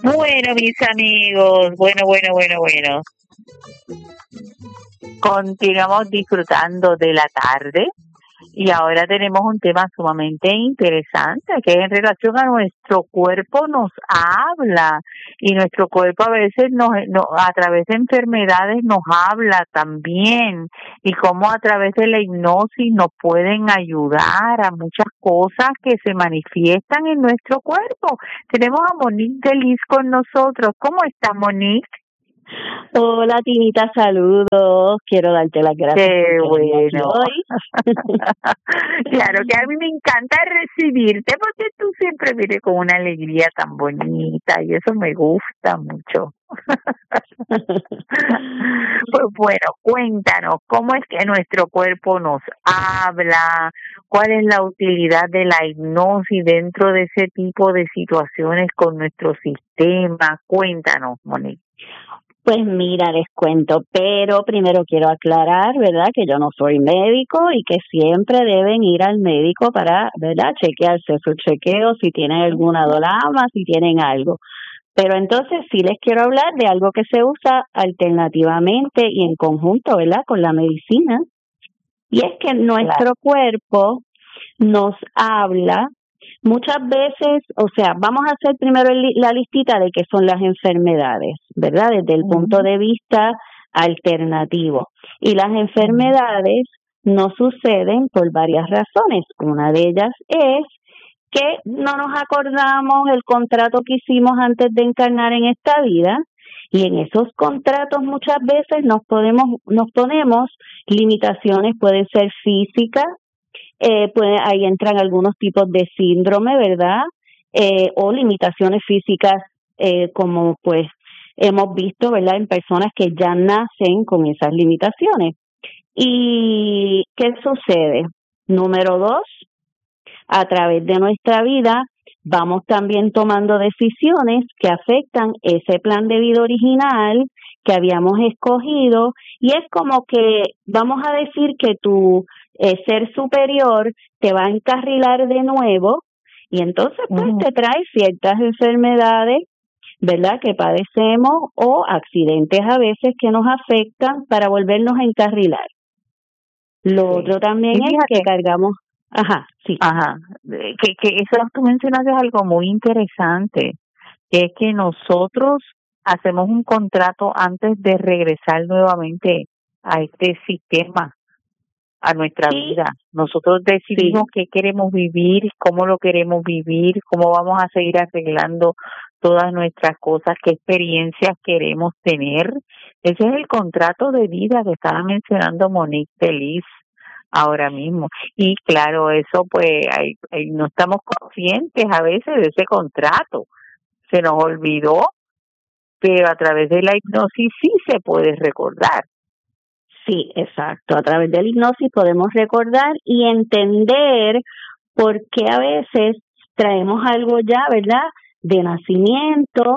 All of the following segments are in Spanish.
Bueno, mis amigos, bueno. Continuamos disfrutando de la tarde y ahora tenemos un tema sumamente interesante que en relación a nuestro cuerpo nos habla y nuestro cuerpo a veces a través de enfermedades nos habla también y cómo a través de la hipnosis nos pueden ayudar a muchas cosas que se manifiestan en nuestro cuerpo. Tenemos a Monique Delis con nosotros. ¿Cómo está, Monique? Hola, Tinita, saludos. Quiero darte las gracias Qué por tenerme aquí bueno. hoy. Claro que a mí me encanta recibirte porque tú siempre vienes con una alegría tan bonita y eso me gusta mucho. Pues bueno, cuéntanos, ¿cómo es que nuestro cuerpo nos habla? ¿Cuál es la utilidad de la hipnosis dentro de ese tipo de situaciones con nuestro sistema? Cuéntanos, Monique. Pues mira, les cuento, pero primero quiero aclarar, ¿verdad?, que yo no soy médico y que siempre deben ir al médico para, ¿verdad?, chequearse su chequeo, si tienen alguna dolama, si tienen algo. Pero entonces sí les quiero hablar de algo que se usa alternativamente y en conjunto, ¿verdad?, con la medicina. Y es que nuestro cuerpo nos habla muchas veces, o sea, vamos a hacer primero la listita de qué son las enfermedades, ¿verdad? Desde el punto de vista alternativo. Y las enfermedades no suceden por varias razones. Una de ellas es que no nos acordamos el contrato que hicimos antes de encarnar en esta vida, y en esos contratos muchas veces nos ponemos limitaciones, pueden ser físicas, ahí entran algunos tipos de síndrome, ¿verdad? O limitaciones físicas, como pues hemos visto, ¿verdad?, en personas que ya nacen con esas limitaciones. ¿Y qué sucede? Número 2, a través de nuestra vida vamos también tomando decisiones que afectan ese plan de vida original que habíamos escogido, y es como que vamos a decir que tu ser superior te va a encarrilar de nuevo, y entonces pues te trae ciertas enfermedades, ¿verdad?, que padecemos, o accidentes a veces que nos afectan para volvernos a encarrilar. Lo otro también es que cargamos. Ajá, sí. Ajá, que eso tú mencionas es algo muy interesante, que es que nosotros hacemos un contrato antes de regresar nuevamente a este sistema, a nuestra vida. Nosotros decidimos qué queremos vivir, cómo lo queremos vivir, cómo vamos a seguir arreglando todas nuestras cosas, qué experiencias queremos tener. Ese es el contrato de vida que estaba mencionando Monique Delis ahora mismo. Y claro, eso pues no estamos conscientes a veces de ese contrato. Se nos olvidó, pero a través de la hipnosis sí se puede recordar. Sí, exacto. A través de la hipnosis podemos recordar y entender por qué a veces traemos algo ya, ¿verdad?, de nacimiento.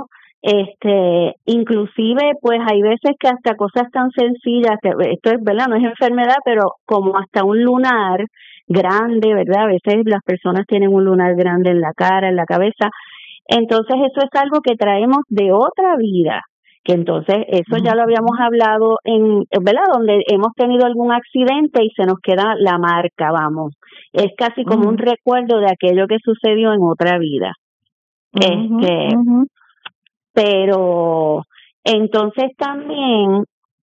Inclusive pues hay veces que hasta cosas tan sencillas, que esto es verdad, no es enfermedad, pero como hasta un lunar grande, ¿verdad? A veces las personas tienen un lunar grande en la cara, en la cabeza. Entonces eso es algo que traemos de otra vida, que entonces eso ya lo habíamos hablado ¿verdad?, donde hemos tenido algún accidente y se nos queda la marca, vamos. Es casi como un recuerdo de aquello que sucedió en otra vida. Pero entonces también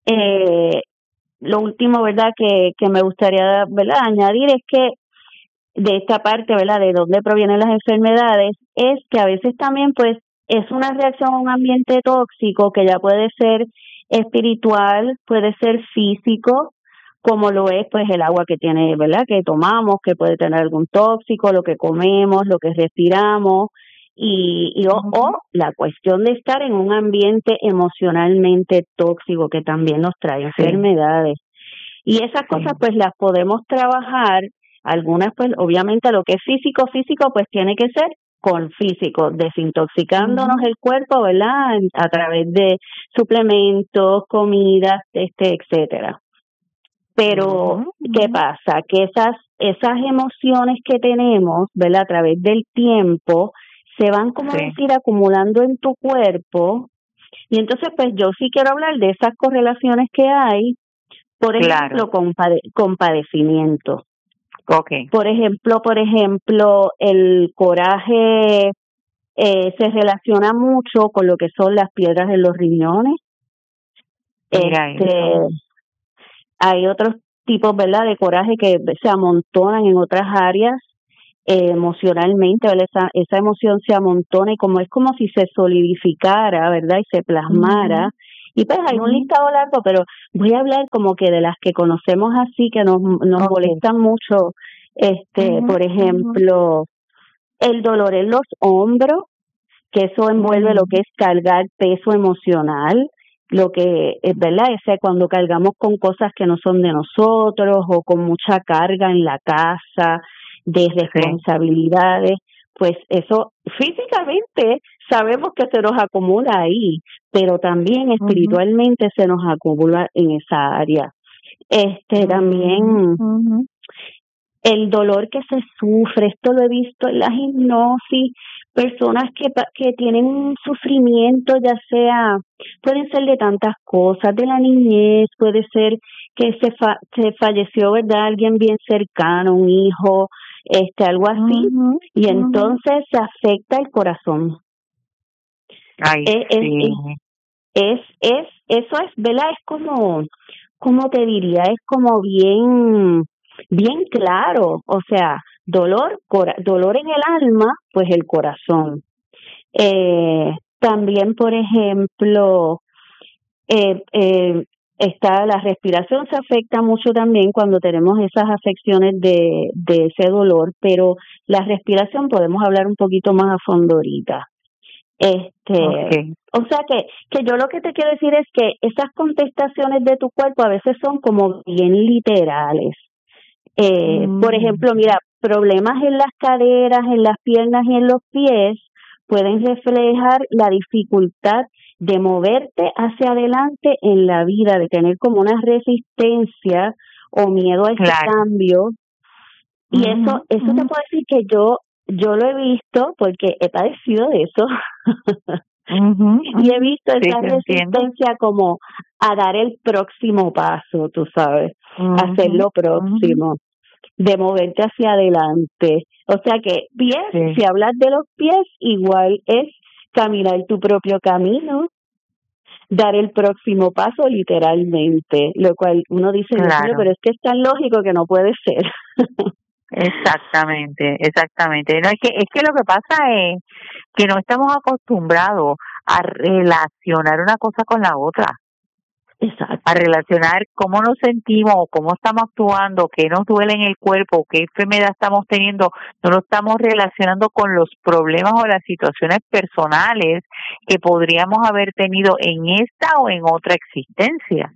lo último, ¿verdad?, que me gustaría, ¿verdad?, añadir es que de esta parte, ¿verdad?, de dónde provienen las enfermedades, es que a veces también pues es una reacción a un ambiente tóxico que ya puede ser espiritual, puede ser físico, como lo es pues el agua que tiene, ¿verdad?, que tomamos, que puede tener algún tóxico, lo que comemos, lo que respiramos, o la cuestión de estar en un ambiente emocionalmente tóxico que también nos trae enfermedades. Y esas cosas pues las podemos trabajar, algunas pues obviamente lo que es físico pues tiene que ser con físico, desintoxicándonos el cuerpo, ¿verdad?, a través de suplementos, comidas, etcétera. Pero ¿qué pasa? Que esas emociones que tenemos, ¿verdad?, a través del tiempo se van, como Sí. decir, acumulando en tu cuerpo. Y entonces, pues yo sí quiero hablar de esas correlaciones que hay, por ejemplo, Claro. con padecimientos. Okay. Por ejemplo, el coraje se relaciona mucho con lo que son las piedras en los riñones. Mira eso. Hay otros tipos, ¿verdad?, de coraje que se amontonan en otras áreas emocionalmente, ¿verdad? Esa emoción se amontona y como es como si se solidificara, ¿verdad?, y se plasmara. Y pues hay un listado largo, pero voy a hablar como que de las que conocemos así, que nos Okay. molestan mucho. Por ejemplo, el dolor en los hombros, que eso envuelve lo que es cargar peso emocional, lo que es, ¿verdad? Ese cuando cargamos con cosas que no son de nosotros o con mucha carga en la casa, de responsabilidades, pues eso físicamente sabemos que se nos acumula ahí, pero también espiritualmente se nos acumula en esa área. También el dolor que se sufre, esto lo he visto en la hipnosis, personas que tienen un sufrimiento, ya sea, pueden ser de tantas cosas, de la niñez, puede ser que se falleció, ¿verdad?, alguien bien cercano, un hijo, algo así, y entonces se afecta el corazón. Ay, sí. Eso es, ¿verdad? Es como te diría, es como bien claro, o sea, dolor en el alma, pues el corazón. También, por ejemplo, está la respiración, se afecta mucho también cuando tenemos esas afecciones de ese dolor, pero la respiración podemos hablar un poquito más a fondo ahorita. Okay. O sea que yo lo que te quiero decir es que esas contestaciones de tu cuerpo a veces son como bien literales. Por ejemplo, mira, problemas en las caderas, en las piernas y en los pies pueden reflejar la dificultad de moverte hacia adelante en la vida, de tener como una resistencia o miedo a ese cambio. Y eso te puedo decir que yo lo he visto porque he padecido de eso. Y he visto esa resistencia como a dar el próximo paso, tú sabes, hacer lo próximo, de moverte hacia adelante. O sea que pies, si hablas de los pies, igual es caminar tu propio camino, dar el próximo paso literalmente, lo cual uno dice, Dios mío, pero es que es tan lógico que no puede ser. Exactamente. No, es que lo que pasa es que no estamos acostumbrados a relacionar una cosa con la otra. Exacto. A relacionar cómo nos sentimos, cómo estamos actuando, qué nos duele en el cuerpo, qué enfermedad estamos teniendo, no lo estamos relacionando con los problemas o las situaciones personales que podríamos haber tenido en esta o en otra existencia.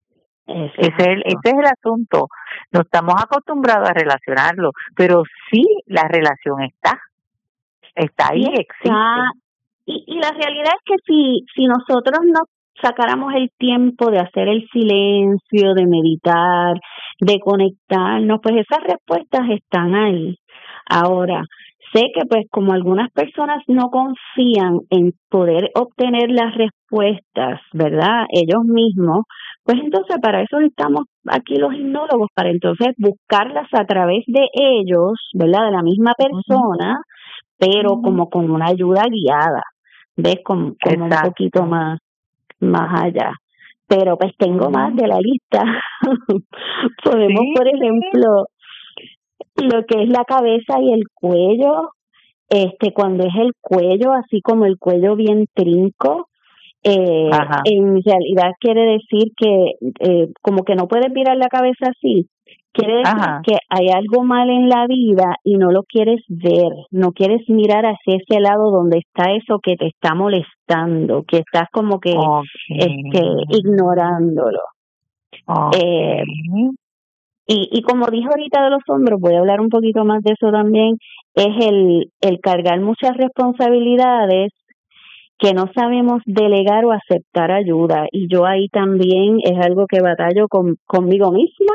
Ese es el asunto. No estamos acostumbrados a relacionarlo, pero sí la relación está ahí, existe. Y la realidad es que si nosotros nos sacáramos el tiempo de hacer el silencio, de meditar, de conectarnos, pues esas respuestas están ahí. Ahora, sé que pues como algunas personas no confían en poder obtener las respuestas, ¿verdad?, ellos mismos, pues entonces para eso estamos aquí los hipnólogos, para entonces buscarlas a través de ellos, ¿verdad?, de la misma persona, pero como con una ayuda guiada, ¿ves? Como un poquito más allá. Pero pues tengo más de la lista. Podemos, por ejemplo, lo que es la cabeza y el cuello, cuando es el cuello, así como el cuello bien trinco, en realidad quiere decir que como que no puedes virar la cabeza así. Quiere decir que hay algo mal en la vida y no lo quieres ver, no quieres mirar hacia ese lado donde está eso que te está molestando, que estás como que ignorándolo. Y como dije ahorita de los hombros, voy a hablar un poquito más de eso también, es el cargar muchas responsabilidades que no sabemos delegar o aceptar ayuda. Y yo ahí también es algo que batallo conmigo misma.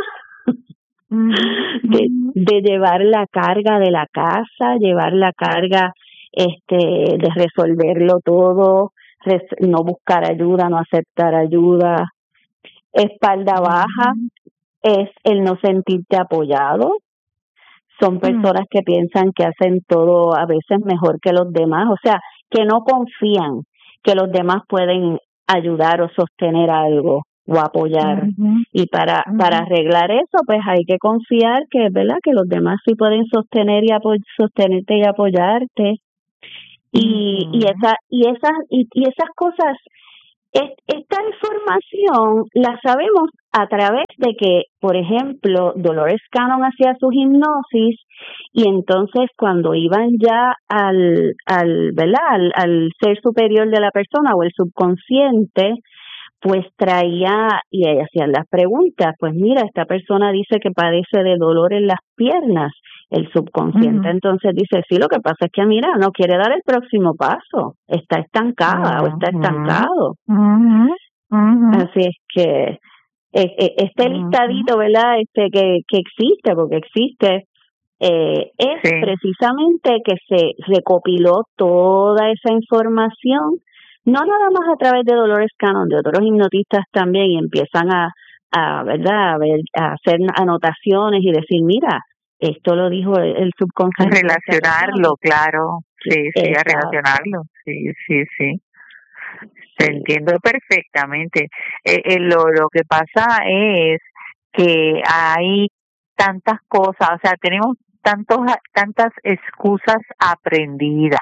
De llevar la carga de la casa, llevar la carga de resolverlo todo, no buscar ayuda, no aceptar ayuda. Espalda baja es el no sentirte apoyado. Son personas que piensan que hacen todo a veces mejor que los demás, o sea, que no confían que los demás pueden ayudar o sostener algo o apoyar. Y para arreglar eso, pues hay que confiar que, ¿verdad?, que los demás sí pueden sostener y sostenerte y apoyarte. Y esas cosas, esta información la sabemos a través de que, por ejemplo, Dolores Cannon hacía sus hipnosis y entonces cuando iban ya ¿verdad?, al ser superior de la persona o el subconsciente, pues traía y ella hacía las preguntas. Pues mira, esta persona dice que padece de dolor en las piernas, el subconsciente. Entonces dice, sí, lo que pasa es que mira, no quiere dar el próximo paso, está estancada o está estancado. Así es que este listadito, ¿verdad?, que existe, porque existe, es precisamente que se recopiló toda esa información, no nada más a través de Dolores Cannon, de otros hipnotistas también, y empiezan ¿verdad?, a hacer anotaciones y decir, mira, esto lo dijo el subconsciente. A relacionarlo, claro, sí, a relacionarlo, sí. Te entiendo perfectamente. Lo que pasa es que hay tantas cosas, o sea, tenemos tantas excusas aprendidas.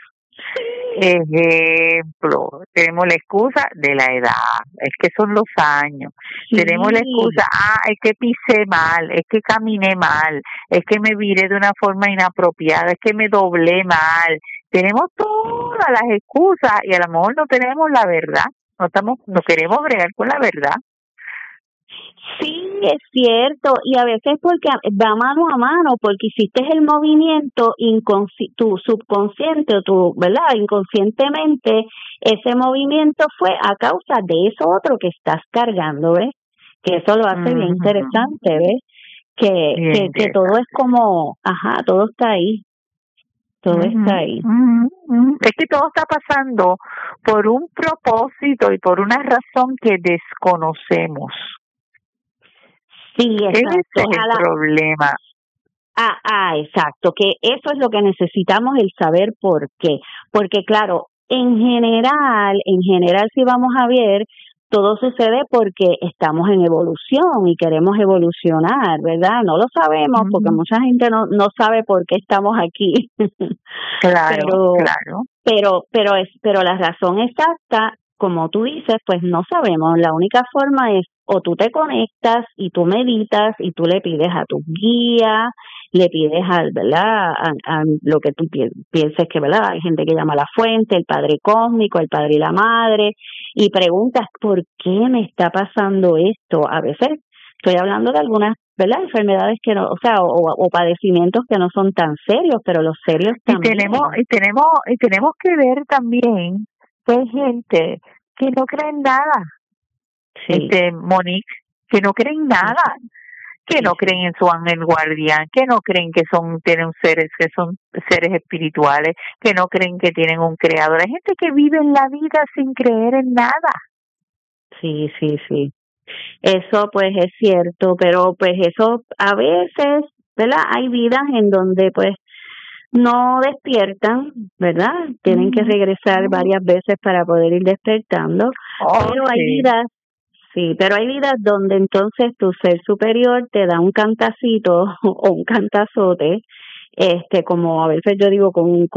Ejemplo, tenemos la excusa de la edad, es que son los años. Tenemos la excusa, es que pisé mal, es que caminé mal, es que me viré de una forma inapropiada, es que me doblé mal. Tenemos todas las excusas y a lo mejor no tenemos la verdad, no queremos bregar con la verdad. Sí, es cierto, y a veces porque va mano a mano, porque hiciste el movimiento, tu subconsciente o tu, ¿verdad?, inconscientemente, ese movimiento fue a causa de eso otro que estás cargando, ¿ves? Que eso lo hace bien interesante, ¿ves? Que todo es como, todo está ahí. Todo está ahí. Es que todo está pasando por un propósito y por una razón que desconocemos. Sí, exacto. Ese es el problema. Exacto, que eso es lo que necesitamos, el saber por qué. Porque claro, en general, si vamos a ver, todo sucede porque estamos en evolución y queremos evolucionar, ¿verdad? No lo sabemos porque mucha gente no sabe por qué estamos aquí. Claro. Pero la razón exacta, como tú dices, pues no sabemos. La única forma es o tú te conectas y tú meditas y tú le pides a tu guía, le pides ¿verdad?, a lo que tú pienses que, ¿verdad? Hay gente que llama a la fuente, el Padre Cósmico, el Padre y la Madre, y preguntas, ¿por qué me está pasando esto? A veces estoy hablando de algunas, ¿verdad?, enfermedades que no, o sea, o padecimientos que no son tan serios, pero los serios también. Y tenemos que ver también que hay gente que no cree en nada. Sí. Monique, que no creen nada, que no creen en su ángel guardián, que no creen que tienen seres espirituales, que no creen que tienen un creador. Hay gente que vive en la vida sin creer en nada. Sí. Eso pues es cierto, pero pues eso a veces, ¿verdad? Hay vidas en donde pues no despiertan, ¿verdad? Tienen que regresar varias veces para poder ir despertando, pero hay vidas donde entonces tu ser superior te da un cantacito o un cantazote, como a veces yo digo con un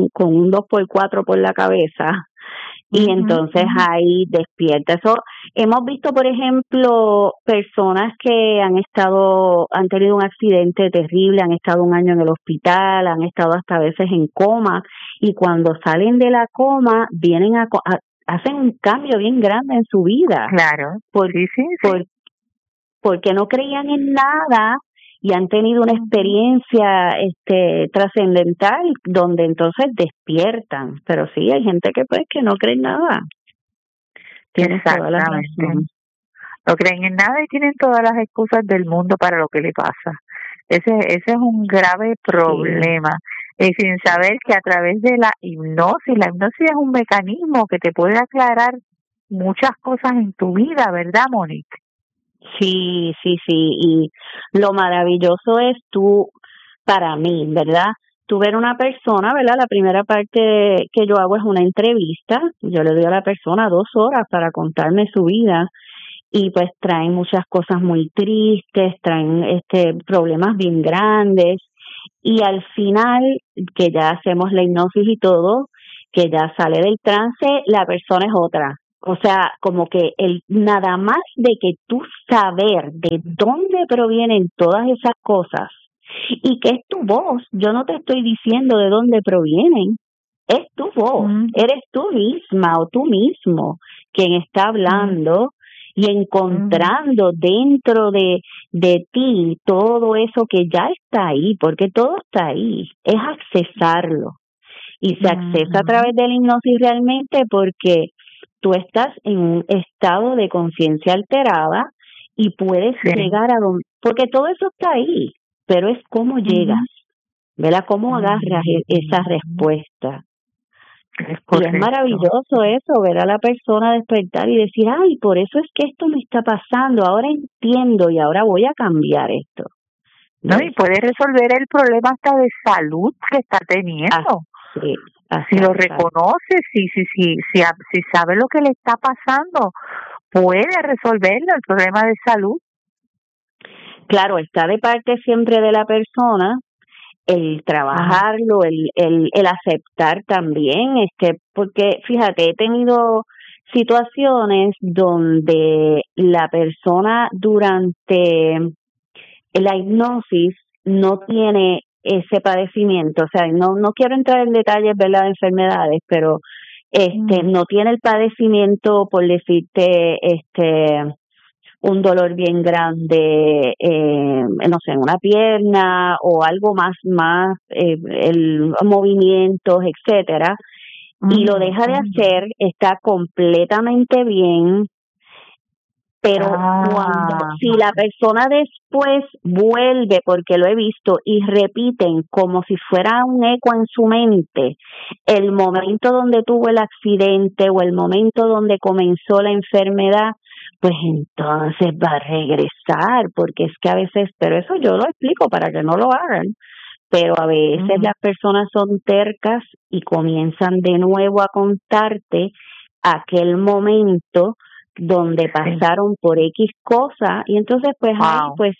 2x4 por la cabeza, y entonces ahí despierta. Eso hemos visto, por ejemplo, personas que han tenido un accidente terrible, han estado un año en el hospital, han estado hasta a veces en coma, y cuando salen de la coma vienen hacen un cambio bien grande en su vida. Claro. Porque no creían en nada y han tenido una experiencia trascendental donde entonces despiertan. Pero sí, hay gente que pues que no cree en nada. Tienen toda la razón. No creen en nada y tienen todas las excusas del mundo para lo que le pasa. Ese es un grave problema. Y sin saber que a través de la hipnosis es un mecanismo que te puede aclarar muchas cosas en tu vida, ¿verdad, Mónica? Sí, sí, sí. Y lo maravilloso es tú, para mí, ¿verdad? Tú ver una persona, ¿verdad? La primera parte que yo hago es una entrevista. Yo le doy a la persona 2 horas para contarme su vida y pues traen muchas cosas muy tristes, traen problemas bien grandes y al final que ya hacemos la hipnosis y todo, que ya sale del trance, la persona es otra. O sea, como que el nada más de que tú saber de dónde provienen todas esas cosas y que es tu voz, yo no te estoy diciendo de dónde provienen, es tu voz, eres tú misma o tú mismo quien está hablando y encontrando dentro de ti todo eso que ya está ahí, porque todo está ahí, es accesarlo. Y se accesa a través de la hipnosis realmente porque tú estás en un estado de conciencia alterada y puedes llegar a donde, porque todo eso está ahí, pero es cómo llegas, ¿verdad? Cómo agarras esa respuesta. Y es maravilloso eso, ver a la persona despertar y decir, ay, por eso es que esto me está pasando, ahora entiendo y ahora voy a cambiar esto. No, y puede resolver el problema hasta de salud que está teniendo. Si lo reconoce, si sabe lo que le está pasando, puede resolverlo, el problema de salud. Claro, está de parte siempre de la persona el trabajarlo, el aceptar también, porque fíjate, he tenido situaciones donde la persona durante la hipnosis no tiene ese padecimiento, o sea, no quiero entrar en detalles, ¿verdad?, de enfermedades, pero no tiene el padecimiento, por decirte, un dolor bien grande, no sé, en una pierna o algo más, el movimientos, etcétera, y lo deja de hacer, está completamente bien, pero si la persona después vuelve, porque lo he visto, y repiten como si fuera un eco en su mente, el momento donde tuvo el accidente o el momento donde comenzó la enfermedad, pues entonces va a regresar, porque es que a veces, pero eso yo lo explico para que no lo hagan, pero a veces las personas son tercas y comienzan de nuevo a contarte aquel momento donde pasaron por X cosa y entonces pues ahí pues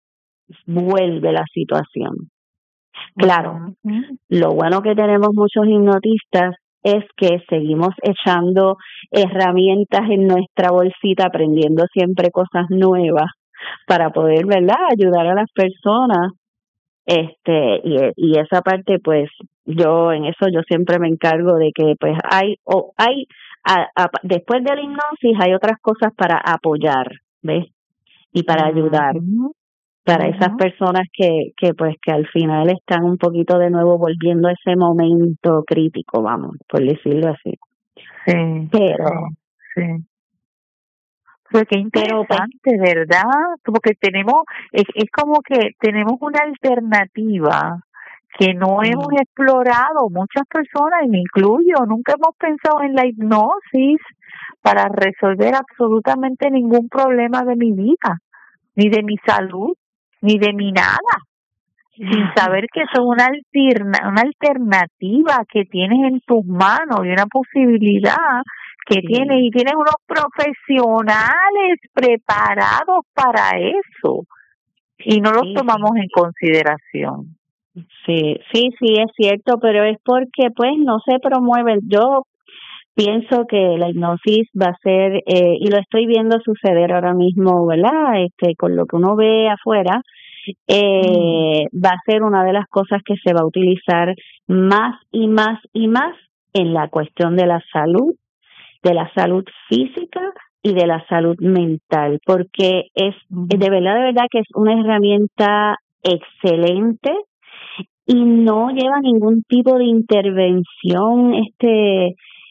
vuelve la situación. Claro, lo bueno que tenemos muchos hipnotistas es que seguimos echando herramientas en nuestra bolsita, aprendiendo siempre cosas nuevas para poder, ¿verdad?, ayudar a las personas. Y esa parte pues yo en eso yo siempre me encargo de que pues después de la hipnosis hay otras cosas para apoyar, ¿ves? Y para ayudar para esas personas que pues que al final están un poquito de nuevo volviendo a ese momento crítico, vamos, por decirlo así. Pero qué interesante, ¿verdad? Porque es como que tenemos una alternativa que no hemos explorado. Muchas personas, y me incluyo, nunca hemos pensado en la hipnosis para resolver absolutamente ningún problema de mi vida, ni de mi salud, ni de mi nada, sin saber que eso es una alternativa que tienes en tus manos y una posibilidad que tienes, y tienes unos profesionales preparados para eso y no los tomamos en consideración. Sí, es cierto, pero es porque pues no se promueven. Yo pienso que la hipnosis va a ser, y lo estoy viendo suceder ahora mismo, ¿verdad? Con lo que uno ve afuera, va a ser una de las cosas que se va a utilizar más y más y más en la cuestión de la salud física y de la salud mental, porque es de verdad que es una herramienta excelente y no lleva ningún tipo de intervención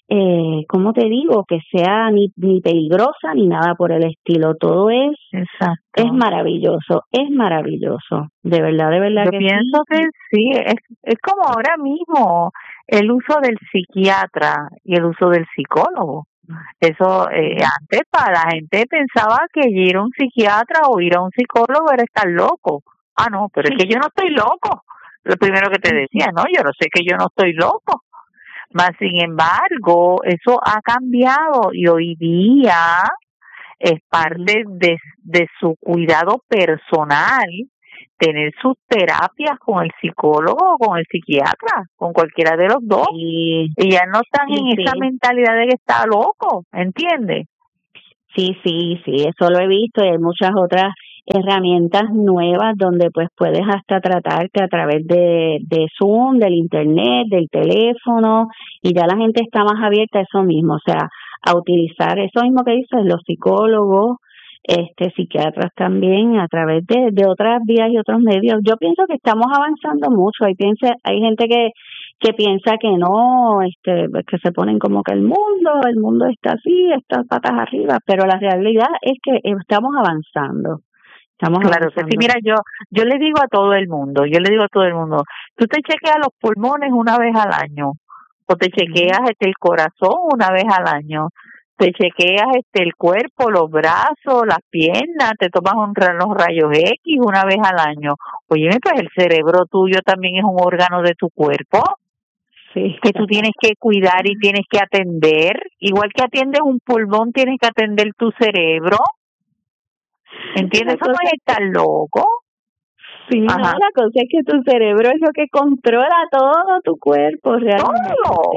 ¿cómo te digo? Que sea ni peligrosa ni nada por el estilo. Todo es Exacto. es maravilloso, de verdad Yo que pienso sí. que sí, es como ahora mismo el uso del psiquiatra y el uso del psicólogo. Eso antes para la gente pensaba que ir a un psiquiatra o ir a un psicólogo era estar loco. Ah, no, pero es que yo no estoy loco. Lo primero que te decía, no, yo no sé que yo no estoy loco. Mas, sin embargo, eso ha cambiado y hoy día es parte de su cuidado personal tener sus terapias con el psicólogo o con el psiquiatra, con cualquiera de los dos. Sí, Y ya no están sí, en esa sí. mentalidad de que está loco, ¿entiendes? Sí, eso lo he visto y hay muchas otras herramientas nuevas donde pues puedes hasta tratarte a través de Zoom, del internet, del teléfono y ya la gente está más abierta a eso mismo, o sea, a utilizar eso mismo que dices, los psicólogos, psiquiatras también a través de otras vías y otros medios. Yo pienso que estamos avanzando mucho, hay gente que piensa que no, que se ponen como que el mundo está así, está patas arriba, pero la realidad es que estamos avanzando, Claro que sí, mira, yo le digo a todo el mundo, tú te chequeas los pulmones una vez al año, o te chequeas el corazón una vez al año, te chequeas el cuerpo, los brazos, las piernas, te tomas los rayos X una vez al año. Oye, pues el cerebro tuyo también es un órgano de tu cuerpo Sí. que tú tienes que cuidar y tienes que atender, igual que atiendes un pulmón, tienes que atender tu cerebro. ¿Entiendes? Eso no es estar loco. Sí, no, Ajá. la cosa es que tu cerebro es lo que controla todo tu cuerpo realmente. Todo.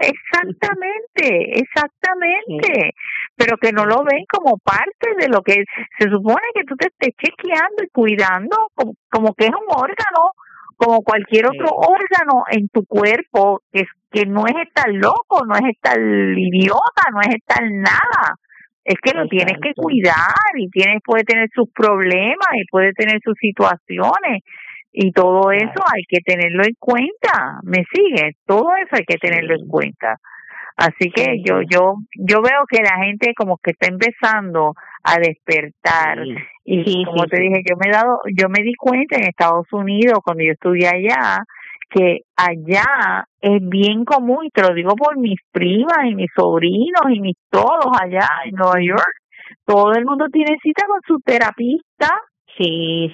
Exactamente. Pero que no lo ven como parte de lo que se supone que tú te estés chequeando y cuidando, como que es un órgano, como cualquier otro órgano en tu cuerpo, que no es estar loco, no es estar idiota, no es estar nada. Es que lo tienes que cuidar y puede tener sus problemas y puede tener sus situaciones y todo eso hay que tenerlo en cuenta. ¿Me sigue? Todo eso hay que tenerlo en cuenta. Así que yo veo que la gente como que está empezando a despertar y como te dije, yo me di cuenta en Estados Unidos cuando yo estudié allá que allá es bien común, y te lo digo por mis primas y mis sobrinos y mis todos allá en Nueva York, todo el mundo tiene cita con su terapista. Sí.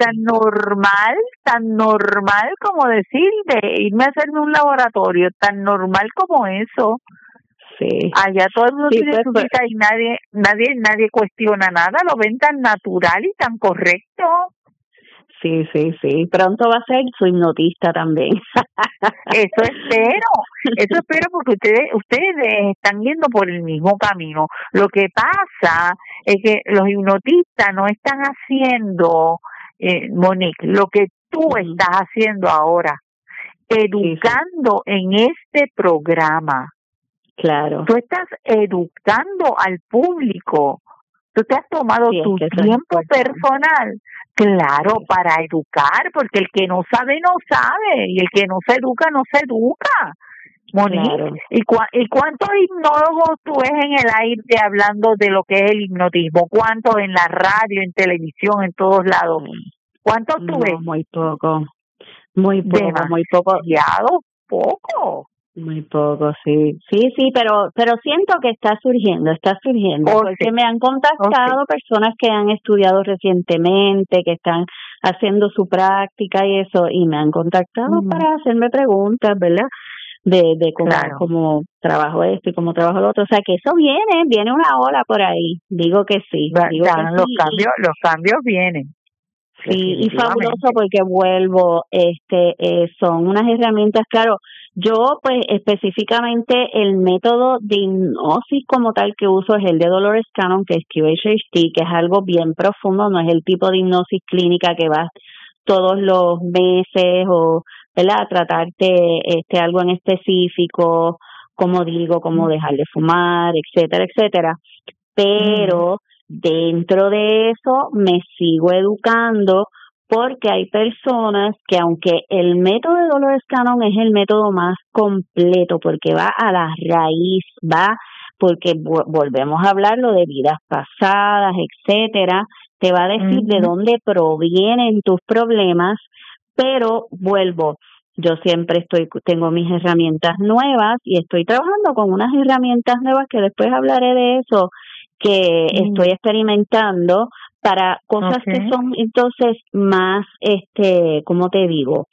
Tan normal como decir de irme a hacerme un laboratorio, tan normal como eso. Sí. Allá todo el mundo tiene su cita y nadie cuestiona nada, lo ven tan natural y tan correcto. Sí. Pronto va a ser su hipnotista también. Eso espero porque ustedes están yendo por el mismo camino. Lo que pasa es que los hipnotistas no están haciendo, Monique, lo que tú estás haciendo ahora, educando en este programa. Claro. Tú estás educando al público. Tú te has tomado tu tiempo personal, claro, para educar, porque el que no sabe, y el que no se educa, Monique. Claro. ¿Y cuántos hipnólogos tú ves en el aire hablando de lo que es el hipnotismo? ¿Cuántos en la radio, en televisión, en todos lados? ¿Cuántos tú ves? Muy poco. Demasiado poco. Muy poco, sí, pero siento que está surgiendo, porque me han contactado personas que han estudiado recientemente, que están haciendo su práctica y eso, y me han contactado para hacerme preguntas, ¿verdad? De cómo trabajo esto y cómo trabajo lo otro, o sea que eso viene una ola por ahí, digo que sí. Los cambios vienen. Sí, y fabuloso porque son unas herramientas, claro, yo pues específicamente el método de hipnosis como tal que uso es el de Dolores Cannon, que es QHHT, que es algo bien profundo, no es el tipo de hipnosis clínica que vas todos los meses o, ¿verdad?, a tratarte algo en específico, como digo, como dejar de fumar, etcétera, pero dentro de eso me sigo educando porque hay personas que aunque el método de Dolores Cannon es el método más completo porque va a la raíz, va porque volvemos a hablar lo de vidas pasadas, etcétera, te va a decir de dónde provienen tus problemas, pero vuelvo, yo siempre tengo mis herramientas nuevas y estoy trabajando con unas herramientas nuevas que después hablaré de eso, que estoy experimentando para cosas que son entonces más, ¿cómo te digo?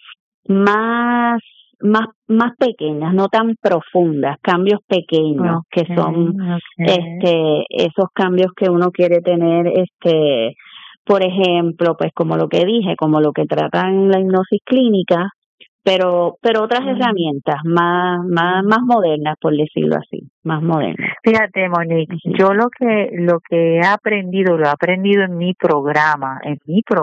Más pequeñas, no tan profundas, cambios pequeños que son esos cambios que uno quiere tener, por ejemplo, pues como lo que dije, como lo que tratan la hipnosis clínica, pero otras herramientas más modernas, por decirlo así, más modernas. Fíjate, Monique, yo lo que he aprendido, lo he aprendido en mi programa,